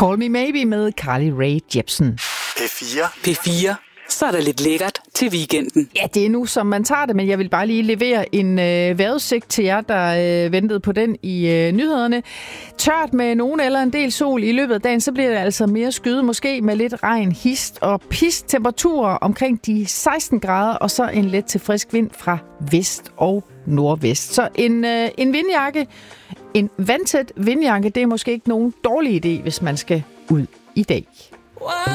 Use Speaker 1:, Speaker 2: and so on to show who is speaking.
Speaker 1: Call Me Maybe med Carly Rae Jepsen.
Speaker 2: P4. Så er der lidt lækkert til weekenden.
Speaker 1: Ja, det er nu, som man tager det, men jeg vil bare lige levere en vejrudsigt til jer, der ventede på den i nyhederne. Tørt med nogen eller en del sol i løbet af dagen, så bliver det altså mere skyde, måske med lidt regn, hist og pist. Temperaturer omkring de 16 grader, og så en let til frisk vind fra vest og nordvest. Så en vindjakke, en vandtæt vindjakke, det er måske ikke nogen dårlig idé, hvis man skal ud i dag.